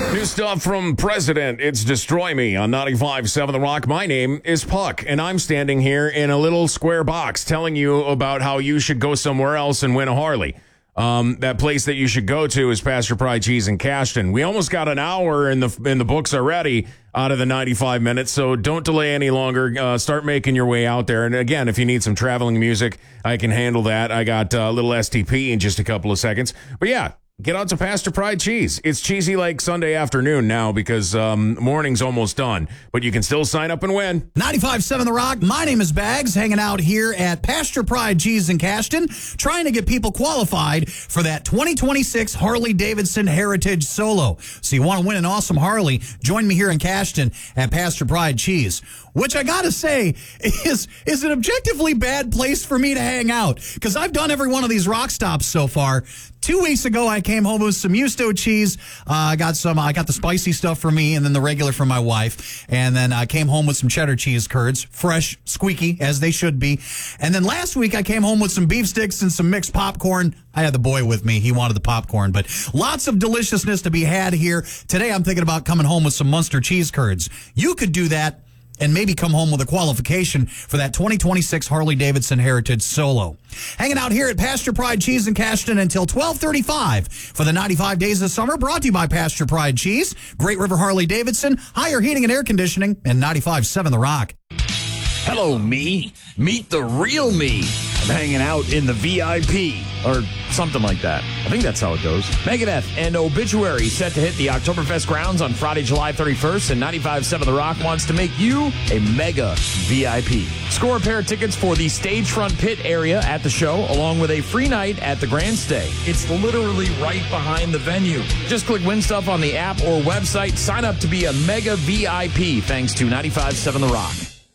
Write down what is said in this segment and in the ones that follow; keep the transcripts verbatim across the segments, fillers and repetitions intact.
New stuff from President. It's Destroy Me on ninety-five point seven The Rock. My name is Puck, and I'm standing here in a little square box telling you about how you should go somewhere else and win a Harley. Um, that place that you should go to is Pasture Pride Cheese in Cashton. We almost got an hour in the in the books already out of the ninety-five minutes, so don't delay any longer. Uh, start making your way out there. And again, if you need some traveling music, I can handle that. I got a little S T P in just a couple of seconds. But yeah, get out to Pasture Pride Cheese. It's cheesy like Sunday afternoon now because um, morning's almost done, but you can still sign up and win. ninety-five point seven The Rock. My name is Bags, hanging out here at Pasture Pride Cheese in Cashton, trying to get people qualified for that twenty twenty-six Harley-Davidson Heritage Solo. So you want to win an awesome Harley, join me here in Cashton at Pasture Pride Cheese, which I got to say is, is an objectively bad place for me to hang out because I've done every one of these rock stops so far. Two weeks ago, I came home with some Yusto cheese. Uh, I got some. I got the spicy stuff for me, and then the regular for my wife. And then I came home with some cheddar cheese curds, fresh, squeaky as they should be. And then last week, I came home with some beef sticks and some mixed popcorn. I had the boy with me; he wanted the popcorn, but lots of deliciousness to be had here today. I'm thinking about coming home with some Munster cheese curds. You could do that and maybe come home with a qualification for that twenty twenty-six Harley-Davidson Heritage Solo. Hanging out here at Pasture Pride Cheese in Cashton until twelve thirty-five for the ninety-five days of summer, brought to you by Pasture Pride Cheese, Great River Harley-Davidson, Higher Heating and Air Conditioning, and ninety-five point seven The Rock. Hello, me. Meet the real me. I'm hanging out in the V I P, or something like that. I think that's how it goes. Megadeth and Obituary set to hit the Oktoberfest grounds on Friday, July thirty-first, and ninety-five point seven The Rock wants to make you a mega V I P. Score a pair of tickets for the stage front pit area at the show, along with a free night at the Grand Stay. It's literally right behind the venue. Just click Win Stuff on the app or website. Sign up to be a mega V I P thanks to ninety-five point seven The Rock.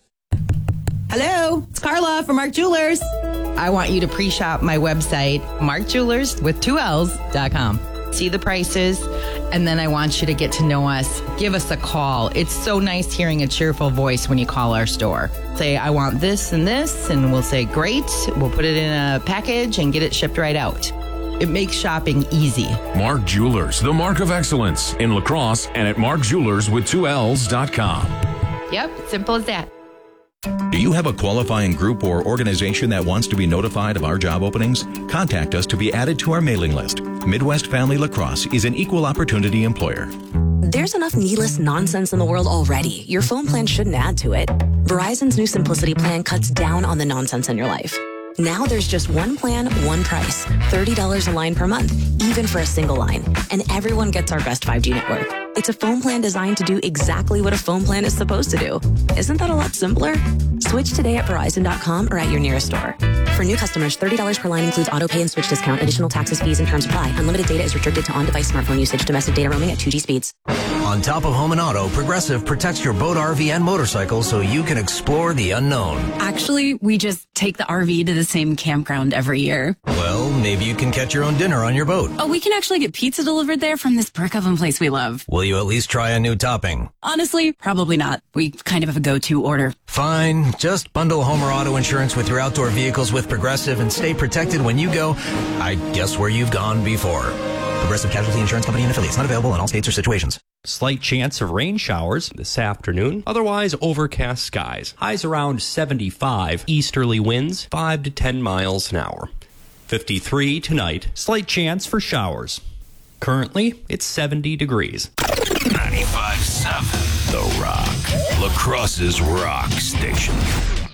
Hello, it's Carla from Mark Jewelers. I want you to pre-shop my website, mark jewelers with two L's dot com. See the prices, and then I want you to get to know us. Give us a call. It's so nice hearing a cheerful voice when you call our store. Say, I want this and this, and we'll say, great. We'll put it in a package and get it shipped right out. It makes shopping easy. Mark Jewelers, the mark of excellence in La Crosse and at mark jewelers with two L's dot com. Yep, simple as that. Do you have a qualifying group or organization that wants to be notified of our job openings? Contact us to be added to our mailing list. Midwest Family La Crosse is an equal opportunity employer. There's enough needless nonsense in the world already. Your phone plan shouldn't add to it. Verizon's new Simplicity plan cuts down on the nonsense in your life. Now there's just one plan, one price. thirty dollars a line per month, even for a single line. And everyone gets our best five G network. It's a phone plan designed to do exactly what a phone plan is supposed to do. Isn't that a lot simpler? Switch today at Verizon dot com or at your nearest store. For new customers, thirty dollars per line includes auto pay and switch discount. Additional taxes, fees, and terms apply. Unlimited data is restricted to on-device smartphone usage. Domestic data roaming at two G speeds. On top of home and auto, Progressive protects your boat, R V, and motorcycle so you can explore the unknown. Actually, we just take the R V to the same campground every year. Well, maybe you can catch your own dinner on your boat. Oh, we can actually get pizza delivered there from this brick oven place we love. Will you at least try a new topping? Honestly, probably not. We kind of have a go-to order. Fine. Just bundle home or auto insurance with your outdoor vehicles with Progressive and stay protected when you go, I guess, where you've gone before. Progressive Casualty Insurance Company and affiliates. Not available in all states or situations. Slight chance of rain showers this afternoon. Otherwise, overcast skies. Highs around seventy-five. Easterly winds five to ten miles an hour. fifty-three tonight. Slight chance for showers. Currently, it's seventy degrees. ninety-five point seven The Rock. La Crosse's rock station.